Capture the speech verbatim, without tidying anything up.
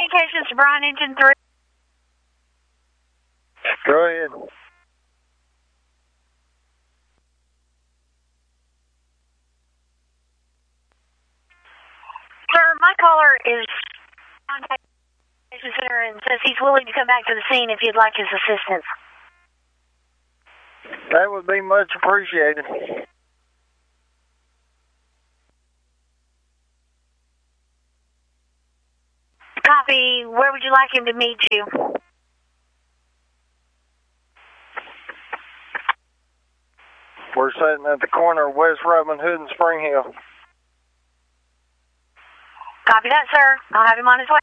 communications to Brian Engine three. Go ahead. Sir, my caller is contact the center and says he's willing to come back to the scene if you'd like his assistance. That would be much appreciated. Copy. Where would you like him to meet you? We're sitting at the corner of West Robin Hood and Spring Hill. Copy that, sir. I'll have him on his way.